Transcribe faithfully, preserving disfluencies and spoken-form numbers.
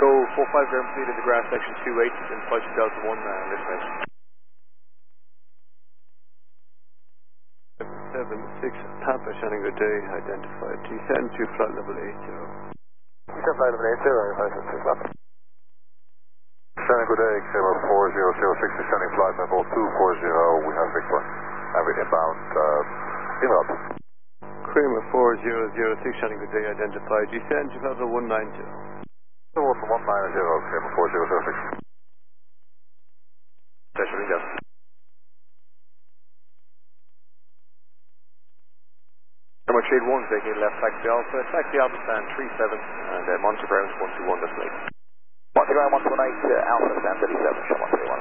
Echo four five ground speed in the grass section two eight in flight to Delta one, uh, information. seven six Papa, shining good day, identified. Descend to flight level eight zero. Descend flight level eight zero, five six left. Shining good day, Kilo four zero zero six, descending flight level two four zero, we have Victor. Have it inbound, uh, inbound. Kramer four zero zero six, shining good day, identified. Descend to level one nine two. one one nine zero, Kramer four zero zero six. Station yes. Number Shade one, taking left taxi Alpha, taxi Alpha stand three seven, and uh, monitor ground one two one, destination. Monitor ground one two one eight, uh, Alpha stand thirty-seven, show one three one.